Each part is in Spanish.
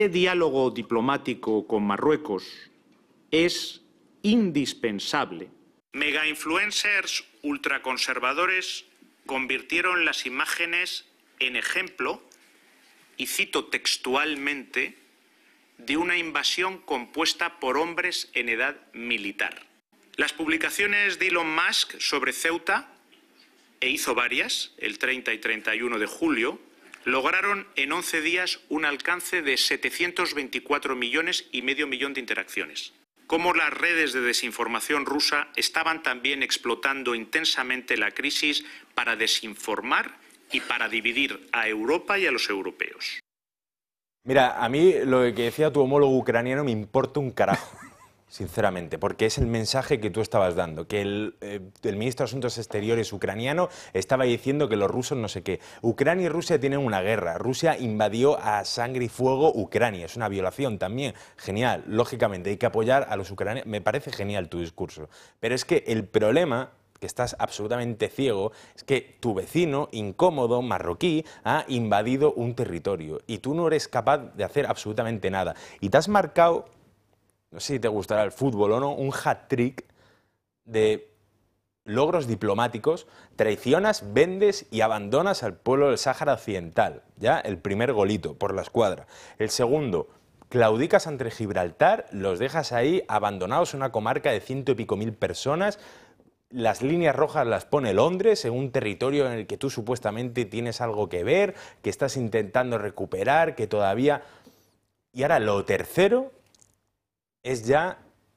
El diálogo diplomático con Marruecos es indispensable. Megainfluencers ultraconservadores convirtieron las imágenes en ejemplo, y cito textualmente, de una invasión compuesta por hombres en edad militar. Las publicaciones de Elon Musk sobre Ceuta, e hizo varias, el 30 y 31 de julio, lograron en 11 días un alcance de 724 millones y medio millón de interacciones. Cómo las redes de desinformación rusa estaban también explotando intensamente la crisis para desinformar y para dividir a Europa y a los europeos. Mira, a mí lo que decía tu homólogo ucraniano me importa un carajo, sinceramente, porque es el mensaje que tú estabas dando, que el ministro de Asuntos Exteriores ucraniano estaba diciendo que los rusos no sé qué. Ucrania y Rusia tienen una guerra, Rusia invadió a sangre y fuego Ucrania, es una violación también, genial, lógicamente hay que apoyar a los ucranianos, me parece genial tu discurso, pero es que el problema, que estás absolutamente ciego, es que tu vecino, incómodo, marroquí, ha invadido un territorio y tú no eres capaz de hacer absolutamente nada. Y te has marcado, no sé si te gustará el fútbol o no, un hat-trick de logros diplomáticos, traicionas, vendes y abandonas al pueblo del Sáhara Occidental. Ya, el primer golito por la escuadra. El segundo, claudicas ante Gibraltar, los dejas ahí abandonados en una comarca de 100 y pico mil personas. Las líneas rojas las pone Londres en un territorio en el que tú supuestamente tienes algo que ver, que estás intentando recuperar, que todavía... Y ahora lo tercero es ya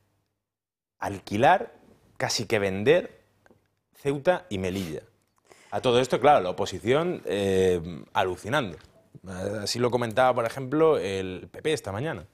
alquilar, casi que vender Ceuta y Melilla. A todo esto, claro, la oposición alucinando. Así lo comentaba, por ejemplo, el PP esta mañana.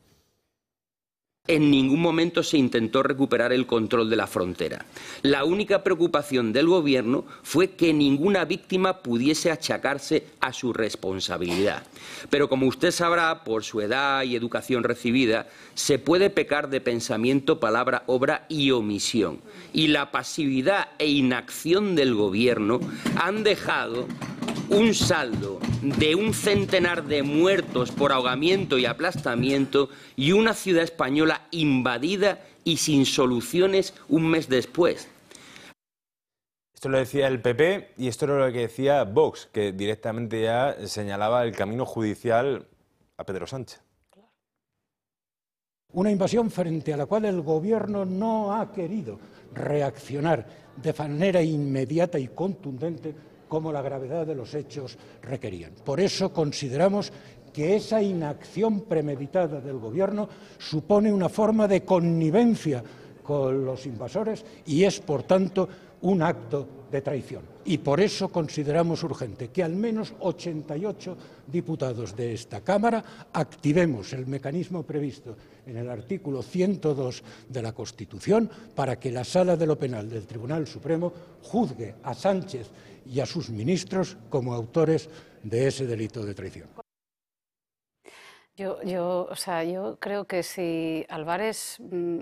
En ningún momento se intentó recuperar el control de la frontera. La única preocupación del Gobierno fue que ninguna víctima pudiese achacarse a su responsabilidad. Pero como usted sabrá, por su edad y educación recibida, se puede pecar de pensamiento, palabra, obra y omisión. Y la pasividad e inacción del Gobierno han dejado un saldo de un centenar de muertos por ahogamiento y aplastamiento y una ciudad española invadida y sin soluciones un mes después. Esto lo decía el PP y esto era lo que decía Vox, que directamente ya señalaba el camino judicial a Pedro Sánchez. Una invasión frente a la cual el Gobierno no ha querido reaccionar de manera inmediata y contundente como la gravedad de los hechos requerían. Por eso consideramos que esa inacción premeditada del Gobierno supone una forma de connivencia con los invasores y es, por tanto, un acto de traición. Y por eso consideramos urgente que al menos 88 diputados de esta Cámara activemos el mecanismo previsto en el artículo 102 de la Constitución para que la Sala de lo Penal del Tribunal Supremo juzgue a Sánchez y a sus ministros como autores de ese delito de traición. Yo creo que si Álvarez,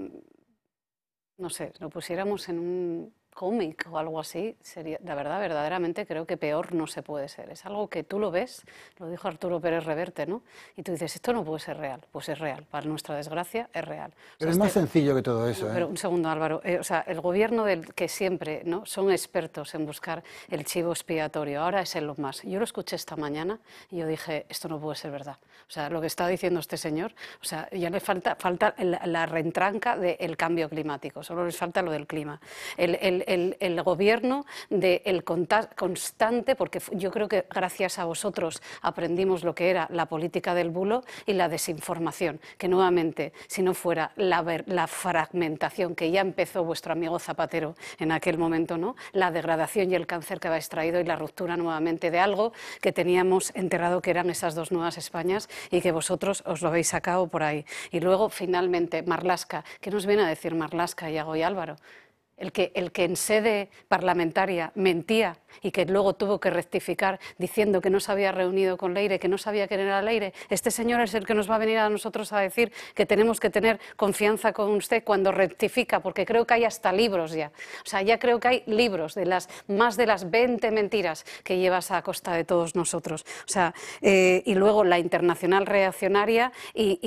no sé, lo pusiéramos en un cómic o algo así, sería, la verdad, verdaderamente creo que peor no se puede ser. Es algo que tú lo ves, lo dijo Arturo Pérez Reverte, ¿no? Y tú dices, esto no puede ser real. Pues es real, para nuestra desgracia es real. Pero es más sencillo que todo eso. Pero un segundo, Álvaro. El Gobierno del que siempre, ¿no?, son expertos en buscar el chivo expiatorio, ahora es Elon Musk. Yo lo escuché esta mañana y yo dije, esto no puede ser verdad. O sea, lo que está diciendo este señor, o sea, ya le falta la reentranca del cambio climático, solo les falta lo del clima. El Gobierno del constante, porque yo creo que gracias a vosotros aprendimos lo que era la política del bulo y la desinformación, que nuevamente, si no fuera la fragmentación que ya empezó vuestro amigo Zapatero en aquel momento, ¿no?, la degradación y el cáncer que habéis traído y la ruptura nuevamente de algo que teníamos enterrado, que eran esas dos nuevas Españas, y que vosotros os lo habéis sacado por ahí. Y luego, finalmente, Marlaska. ¿Qué nos viene a decir Marlaska, Iago y Álvaro? el que en sede parlamentaria mentía y que luego tuvo que rectificar diciendo que no se había reunido con Leire, que no sabía quién era Leire, este señor es el que nos va a venir a nosotros a decir que tenemos que tener confianza con usted cuando rectifica, porque creo que hay hasta libros ya. O sea, ya creo que hay libros de más de las 20 mentiras que llevas a costa de todos nosotros. O sea, y luego la internacional reaccionaria y